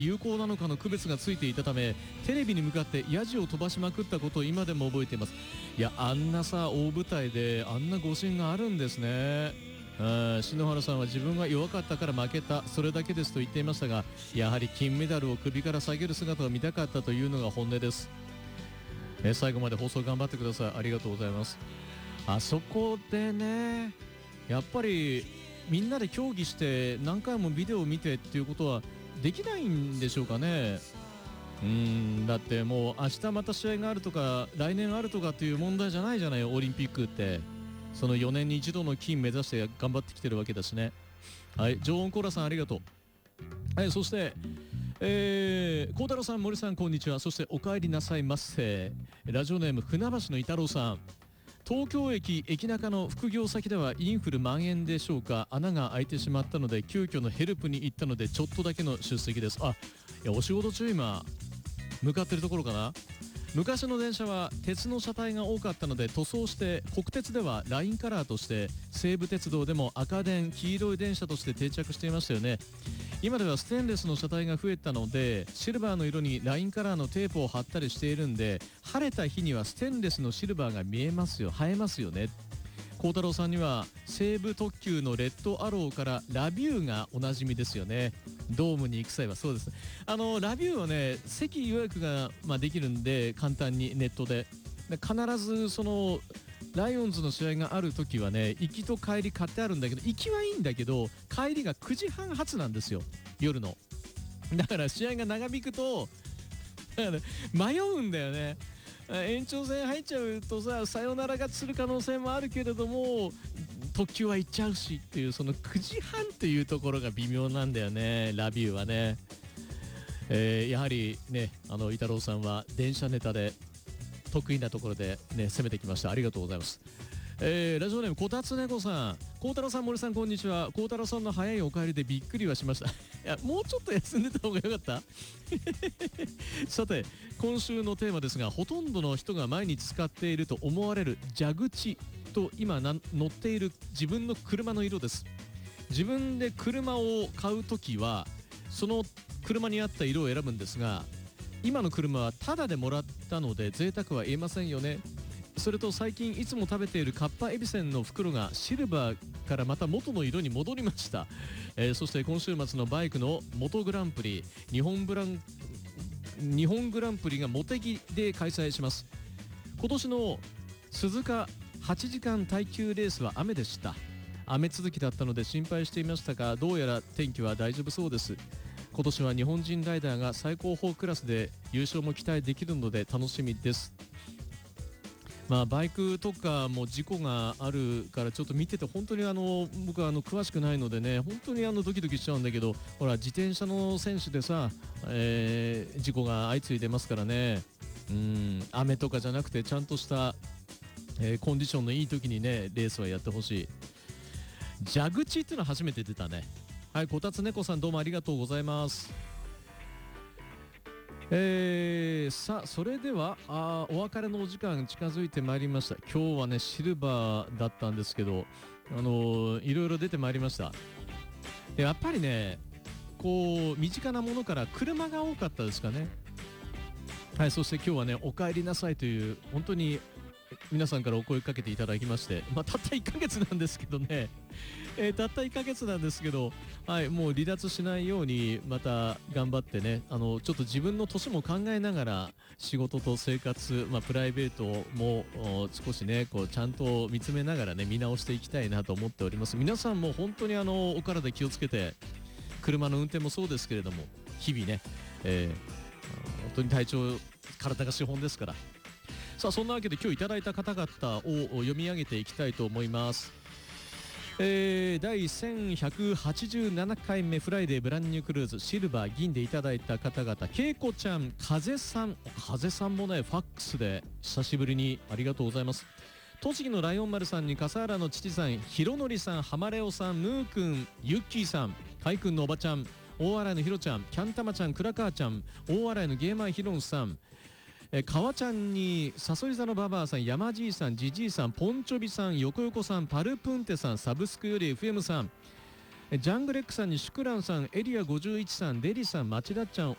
有効なのかの区別がついていたため、テレビに向かってヤジを飛ばしまくったことを今でも覚えています。いや、あんなさ大舞台であんな誤審があるんですね。篠原さんは自分が弱かったから負けた、それだけですと言っていましたが、やはり金メダルを首から下げる姿を見たかったというのが本音です。最後まで放送頑張ってください。ありがとうございます。あそこでね、やっぱりみんなで協議して何回もビデオを見てっていうことはできないんでしょうかね。だってもう明日また試合があるとか来年あるとかっていう問題じゃないじゃない、オリンピックって。その4年に一度の金目指して頑張ってきてるわけだしね。はい、常温コーラさんありがとう。はい、そして孝太郎さん、森さんこんにちは。そしてお帰りなさいませ。ラジオネーム船橋の伊太郎さん。東京駅駅中の副業先ではインフル蔓延でしょうか、穴が開いてしまったので急遽のヘルプに行ったのでちょっとだけの出席です。あ、いやお仕事中今向かってるところかな。昔の電車は鉄の車体が多かったので塗装して、国鉄ではラインカラーとして、西武鉄道でも赤電黄色い電車として定着していましたよね。今ではステンレスの車体が増えたのでシルバーの色にラインカラーのテープを貼ったりしているんで、晴れた日にはステンレスのシルバーが見えますよ、映えますよね。孝太郎さんには西武特急のレッドアローからラビューがおなじみですよね。ドームに行く際はそうです。ラビューはね、席予約が、できるんで、簡単にネットで必ずそのライオンズの試合がある時はね、行きと帰り買ってあるんだけど、行きはいいんだけど帰りが9時半発なんですよ、夜の。だから試合が長引くと迷うんだよね。延長戦入っちゃうとさ、サヨナラ勝ちする可能性もあるけれども特急は行っちゃうしっていう、その9時半っていうところが微妙なんだよね、ラビューはね。やはりね、伊太郎さんは電車ネタで得意なところでね攻めてきました。ありがとうございます。ラジオネームこたつねこさん。孝太郎さん、森さんこんにちは。孝太郎さんの早いお帰りでびっくりはしました。いや、もうちょっと休んでた方がよかったさて、今週のテーマですが、ほとんどの人が毎日使っていると思われる蛇口と今乗っている自分の車の色です。自分で車を買うときはその車に合った色を選ぶんですが、今の車はタダでもらったので贅沢は言えませんよね。それと最近いつも食べているカッパエビせんの袋がシルバーからまた元の色に戻りました。そして今週末のバイクの元グランプリ、日本グランプリが茂木で開催します。今年の鈴鹿8時間耐久レースは雨でした。雨続きだったので心配していましたが、どうやら天気は大丈夫そうです。今年は日本人ライダーが最高峰クラスで優勝も期待できるので楽しみです。バイクとかも事故があるからちょっと見てて本当に僕は詳しくないのでね、本当にドキドキしちゃうんだけど、ほら自転車の選手でさ、事故が相次いでますからね。雨とかじゃなくてちゃんとした、コンディションのいい時にねレースはやってほしい。蛇口っていうのは初めて出たね。はい、こたつねこさんどうもありがとうございます。さあそれではお別れのお時間近づいてまいりました。今日はねシルバーだったんですけど、いろいろ出てまいりました。でやっぱりね、こう身近なものから車が多かったですかね。はい、そして今日はねお帰りなさいという本当に皆さんからお声かけていただきまして、たった1ヶ月なんですけどね、たった1ヶ月なんですけど、はい、もう離脱しないようにまた頑張ってね、ちょっと自分の年も考えながら仕事と生活、プライベートも少しねこうちゃんと見つめながらね見直していきたいなと思っております。皆さんも本当にお体気をつけて、車の運転もそうですけれども日々ね、本当に体が資本ですから。さあそんなわけで今日いただいた方々を読み上げていきたいと思います。第1187回目フライデーブランニュークルーズシルバー銀でいただいた方々、けいこちゃん、風さんもねファックスで久しぶりにありがとうございます。栃木のライオン丸さんに笠原の父さん、ひろのりさん、はまれおさん、ムーくん、ゆっきーさん、かいくんのおばちゃん、大洗のひろちゃん、キャンタマちゃん、くらかーちゃん、大洗のゲーマーひろんさん、川ちゃんにさそり座のババアさん、山じいさん、じじいさん、ポンチョビさん、横横さん、パルプンテさん、サブスクより FM さん、 ジャングレックさんにシュクランさん、エリア51さん、デリさん、町田ちゃん、